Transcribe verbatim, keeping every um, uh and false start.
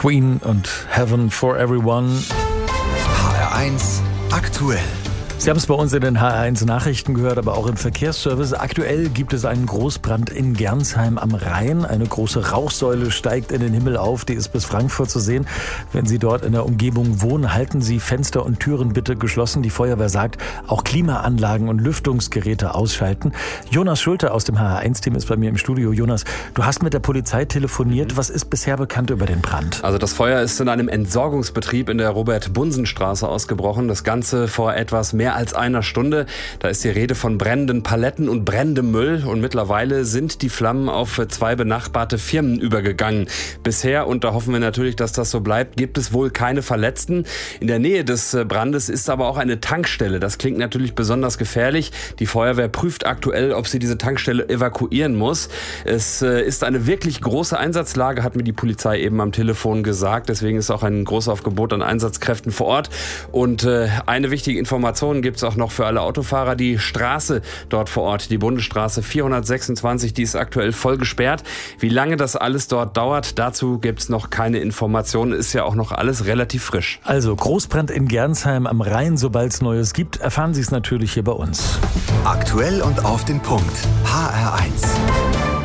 Queen und Heaven for Everyone. H R eins aktuell. Sie haben es bei uns in den H R eins Nachrichten gehört, aber auch im Verkehrsservice. Aktuell gibt es einen Großbrand in Gernsheim am Rhein. Eine große Rauchsäule steigt in den Himmel auf. Die ist bis Frankfurt zu sehen. Wenn Sie dort in der Umgebung wohnen, halten Sie Fenster und Türen bitte geschlossen. Die Feuerwehr sagt, auch Klimaanlagen und Lüftungsgeräte ausschalten. Jonas Schulte aus dem H R eins Team ist bei mir im Studio. Jonas, du hast mit der Polizei telefoniert. Was ist bisher bekannt über den Brand? Also das Feuer ist in einem Entsorgungsbetrieb in der Robert-Bunsen-Straße ausgebrochen. Das Ganze vor etwas mehr als einer Stunde. Da ist die Rede von brennenden Paletten und brennendem Müll. Und mittlerweile sind die Flammen auf zwei benachbarte Firmen übergegangen. Bisher, und da hoffen wir natürlich, dass das so bleibt, gibt es wohl keine Verletzten. In der Nähe des Brandes ist aber auch eine Tankstelle. Das klingt natürlich besonders gefährlich. Die Feuerwehr prüft aktuell, ob sie diese Tankstelle evakuieren muss. Es ist eine wirklich große Einsatzlage, hat mir die Polizei eben am Telefon gesagt. Deswegen ist auch ein Großaufgebot an Einsatzkräften vor Ort. Und eine wichtige Information gibt es auch noch für alle Autofahrer. Die Straße dort vor Ort, die Bundesstraße vierhundertsechsundzwanzig, die ist aktuell voll gesperrt. Wie lange das alles dort dauert, dazu gibt es noch keine Informationen. Ist ja auch noch alles relativ frisch. Also Großbrand in Gernsheim am Rhein. Sobald es Neues gibt, erfahren Sie es natürlich hier bei uns. Aktuell und auf den Punkt. H R eins.